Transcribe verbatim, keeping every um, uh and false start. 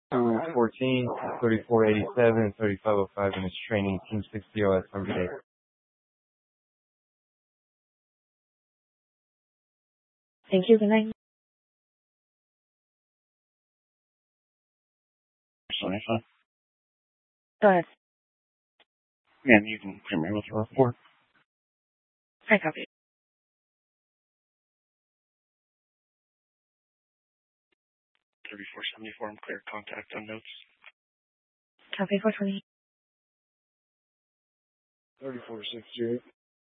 two fourteen, thirty-four eighty-seven, and thirty-five oh five in his training, Team sixty O S every day. Thank you. Good night. seventy-five. Go ahead. And you can come here with your report. I copy. thirty-four seventy-four, I'm clear. Contact on notes. Copy four twenty. thirty-four sixty-eight.